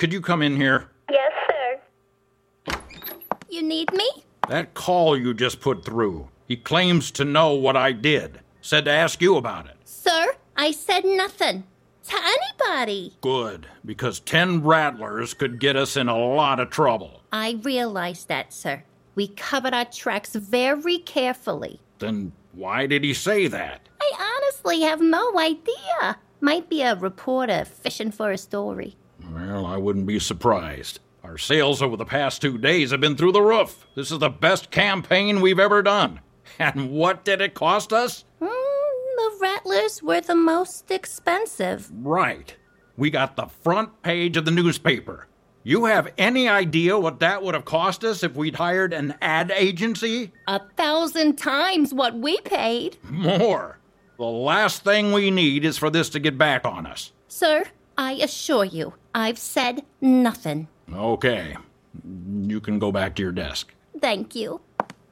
could you come in here? Yes, sir. You need me? That call you just put through. He claims to know what I did. Said to ask you about it. Sir, I said nothing. To anybody. Good, because 10 rattlers could get us in a lot of trouble. I realize that, sir. We covered our tracks very carefully. Then why did he say that? I honestly have no idea. Might be a reporter fishing for a story. Well, I wouldn't be surprised. Our sales over the past 2 days have been through the roof. This is the best campaign we've ever done. And what did it cost us? The rattlers were the most expensive. Right. We got the front page of the newspaper. You have any idea what that would have cost us if we'd hired an ad agency? 1,000 times what we paid. More. The last thing we need is for this to get back on us. Sir, I assure you, I've said nothing. Okay. You can go back to your desk. Thank you.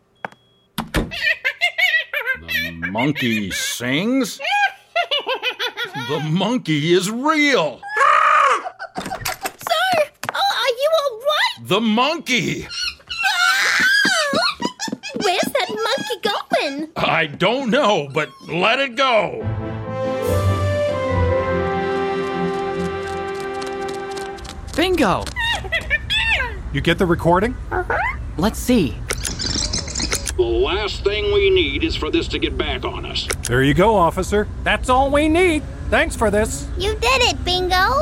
The monkey sings? The monkey is real! Sir! Oh, are you all right? The monkey! Where's that monkey going? I don't know, but let it go! Bingo! You get the recording? Let's see. The last thing we need is for this to get back on us. There you go, officer. That's all we need. Thanks for this. You did it, Bingo!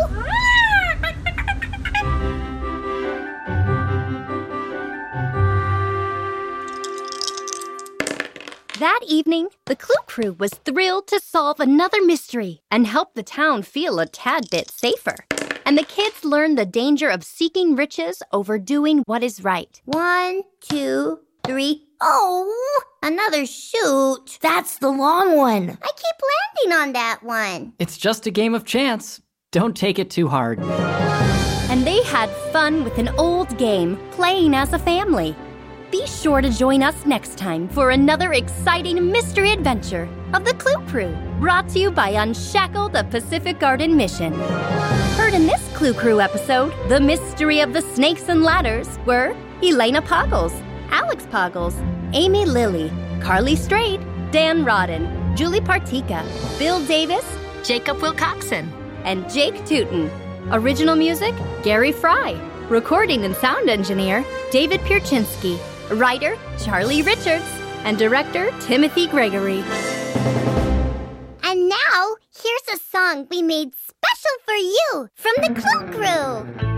That evening, the Clue Crew was thrilled to solve another mystery and help the town feel a tad bit safer. And the kids learned the danger of seeking riches over doing what is right. 1, 2, 3. Oh, another shoot. That's the long one. I keep landing on that one. It's just a game of chance. Don't take it too hard. And they had fun with an old game, playing as a family. Be sure to join us next time for another exciting mystery adventure of the Clue Crew, brought to you by Unshackle the Pacific Garden Mission. Heard in this Clue Crew episode, the mystery of the snakes and ladders were Elena Poggles, Alex Poggles, Amy Lilly, Carly Strayed, Dan Rodden, Julie Partika, Bill Davis, Jacob Wilcoxon, and Jake Tootin. Original music, Gary Fry. Recording and sound engineer, David Pierczynski. Writer, Charlie Richards. And director, Timothy Gregory. And now, here's a song we made special for you from the Clue Crew.